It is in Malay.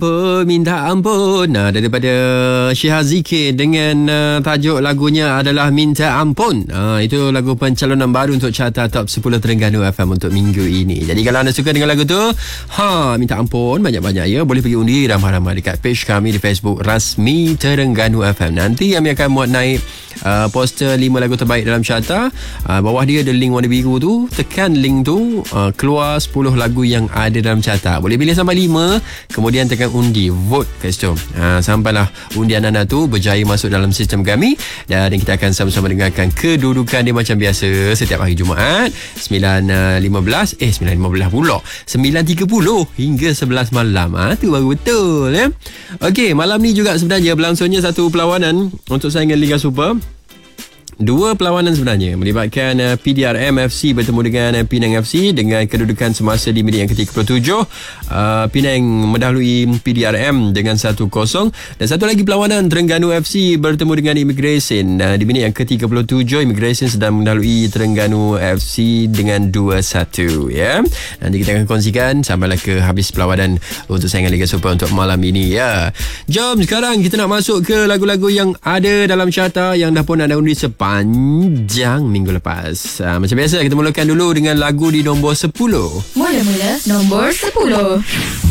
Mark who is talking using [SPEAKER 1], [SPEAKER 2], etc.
[SPEAKER 1] Peminta Ampun daripada Syihah Zikir dengan tajuk lagunya adalah Minta Ampun. Itu lagu pencalonan baru untuk carta top 10 Terengganu FM untuk minggu ini. Jadi kalau anda suka dengan lagu tu, minta ampun banyak-banyak ya, boleh pergi undi ramai-ramai dekat page kami di Facebook rasmi Terengganu FM. Nanti kami akan muat naik poster 5 lagu terbaik dalam carta. Bawah dia ada link warna biru tu, tekan link tu, keluar 10 lagu yang ada dalam carta. Boleh pilih sampai 5, kemudian tekan undi, vote kat situ. Sampailah undian anda tu berjaya masuk dalam sistem kami, dan kita akan sama-sama dengarkan kedudukan dia macam biasa setiap hari Jumaat 9.15 pula 9.30 hingga 11 malam. Tu baru betul ya. Okey, malam ni juga sebenarnya berlangsungnya satu perlawanan untuk saingan Liga Super. Dua perlawanan sebenarnya melibatkan PDRM FC bertemu dengan Penang FC dengan kedudukan semasa di minit yang ke-37. Penang mendahului PDRM dengan 1-0, dan satu lagi perlawanan Terengganu FC bertemu dengan Immigration di minit yang ke-37. Immigration sedang mendahului Terengganu FC dengan 2-1 ya. Nanti kita akan kongsikan sampailah ke habis perlawanan untuk saingan Liga Super untuk malam ini ya. Jom sekarang kita nak masuk ke lagu-lagu yang ada dalam carta yang dah pun ada undi sepanjang minggu lepas. Macam biasa kita mulakan dulu dengan lagu di nombor 10.
[SPEAKER 2] Mula-mula nombor 10.